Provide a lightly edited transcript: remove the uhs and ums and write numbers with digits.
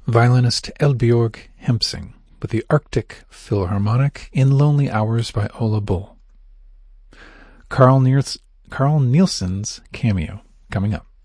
Violinist Eldbjorg Hempsing with the Arctic Philharmonic in Lonely Hours by Ola Bull. Carl Nielsen's cameo coming up.